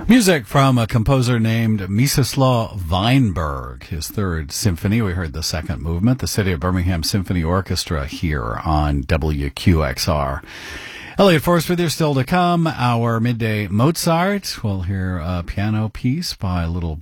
Music from a composer named Mieczysław Weinberg, his third symphony. We heard the second movement, the City of Birmingham Symphony Orchestra here on WQXR. Elliot Forrest with you, still to come. Our midday Mozart. We'll hear a piano piece by Little